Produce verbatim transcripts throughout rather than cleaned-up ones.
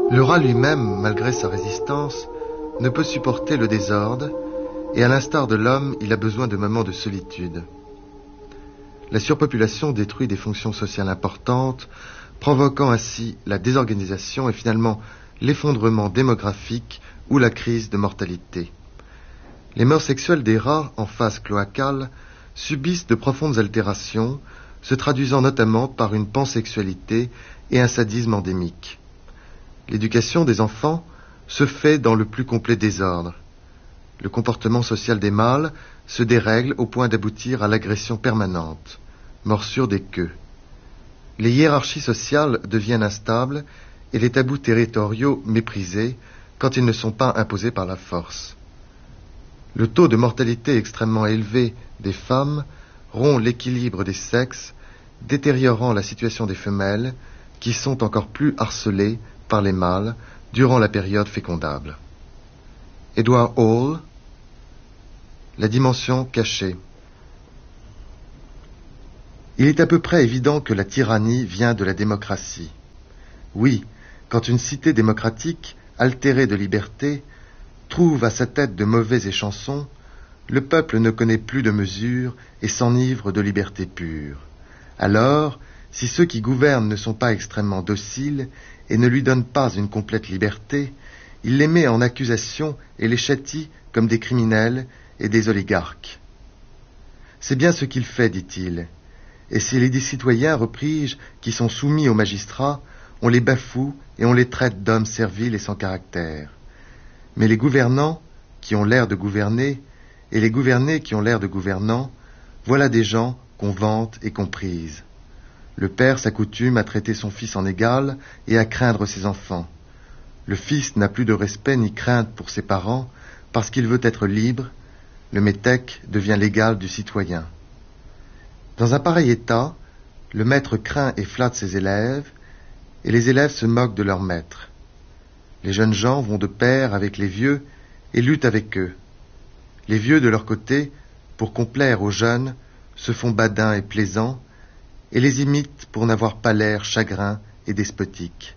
Le rat lui-même, malgré sa résistance, ne peut supporter le désordre, et à l'instar de l'homme, il a besoin de moments de solitude. La surpopulation détruit des fonctions sociales importantes, provoquant ainsi la désorganisation et finalement l'effondrement démographique ou la crise de mortalité. Les mœurs sexuelles des rats en phase cloacale subissent de profondes altérations, se traduisant notamment par une pansexualité et un sadisme endémique. L'éducation des enfants se fait dans le plus complet désordre. Le comportement social des mâles se dérègle au point d'aboutir à l'agression permanente, morsure des queues. Les hiérarchies sociales deviennent instables et les tabous territoriaux méprisés quand ils ne sont pas imposés par la force. Le taux de mortalité extrêmement élevé des femmes rompt l'équilibre des sexes, détériorant la situation des femelles, qui sont encore plus harcelées par les mâles durant la période fécondable. Edward Hall, La dimension cachée. Il est à peu près évident que la tyrannie vient de la démocratie. Oui, quand une cité démocratique, altérée de liberté, trouve à sa tête de mauvais échansons, le peuple ne connaît plus de mesure et s'enivre de liberté pure. Alors, si ceux qui gouvernent ne sont pas extrêmement dociles et ne lui donnent pas une complète liberté, il les met en accusation et les châtie comme des criminels et des oligarques. C'est bien ce qu'il fait, dit-il. Et si les citoyens, repris-je, qui sont soumis aux magistrats, on les bafoue et on les traite d'hommes serviles et sans caractère. Mais les gouvernants, qui ont l'air de gouverner, et les gouvernés qui ont l'air de gouvernants, voilà des gens qu'on vante et qu'on prise. Le père s'accoutume à traiter son fils en égal et à craindre ses enfants. Le fils n'a plus de respect ni crainte pour ses parents parce qu'il veut être libre. Le métèque devient l'égal du citoyen. Dans un pareil état, le maître craint et flatte ses élèves, et les élèves se moquent de leur maître. Les jeunes gens vont de pair avec les vieux et luttent avec eux. Les vieux, de leur côté, pour complaire aux jeunes, se font badins et plaisants, et les imitent pour n'avoir pas l'air chagrin et despotique.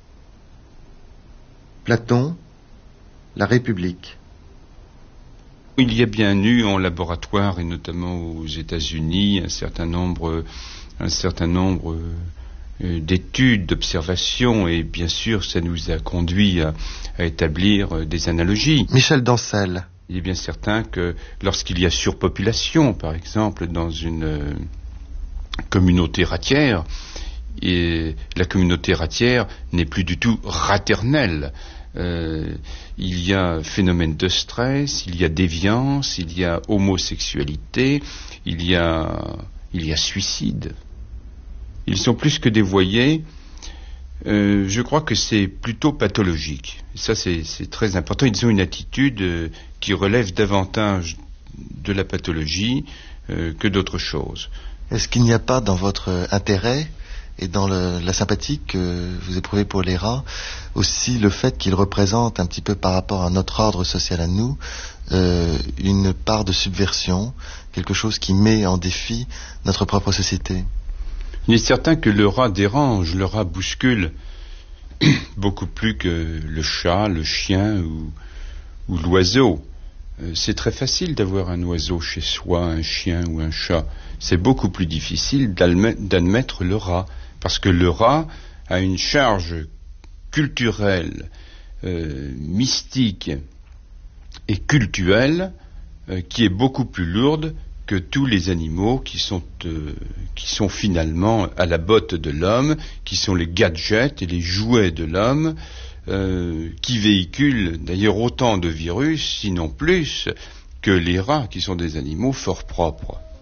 Platon, La République. Il y a bien eu en laboratoire, et notamment aux États-Unis, un certain nombre, un certain nombre euh, d'études, d'observations, et bien sûr, ça nous a conduit à, à établir euh, des analogies. Michel Dancel. Il est bien certain que lorsqu'il y a surpopulation, par exemple, dans une euh, communauté ratière, et la communauté ratière n'est plus du tout raternelle. Euh, il y a phénomène de stress, il y a déviance, il y a homosexualité, il y a, il y a suicide. Ils sont plus que dévoyés. Euh, je crois que c'est plutôt pathologique. Ça, c'est, c'est très important. Ils ont une attitude euh, qui relève davantage de la pathologie euh, que d'autre chose. Est-ce qu'il n'y a pas dans votre intérêt et dans le, la sympathie que vous éprouvez pour les rats, aussi le fait qu'ils représentent un petit peu par rapport à notre ordre social à nous, euh, une part de subversion, quelque chose qui met en défi notre propre société? Il est certain que le rat dérange, le rat bouscule beaucoup plus que le chat, le chien ou, ou l'oiseau. Euh, c'est très facile d'avoir un oiseau chez soi, un chien ou un chat. C'est beaucoup plus difficile d'admettre le rat, parce que le rat a une charge culturelle, euh, mystique et cultuelle euh, qui est beaucoup plus lourde que tous les animaux qui sont, euh, qui sont finalement à la botte de l'homme, qui sont les gadgets et les jouets de l'homme, euh, qui véhiculent d'ailleurs autant de virus, sinon plus, que les rats, qui sont des animaux fort propres.